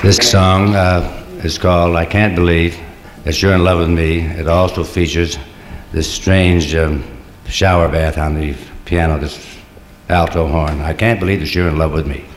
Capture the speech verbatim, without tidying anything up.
This song uh, is called I Can't Believe That You're in Love with Me. It also features this strange um, shower bath on the piano, this alto horn. I can't believe that you're in love with me.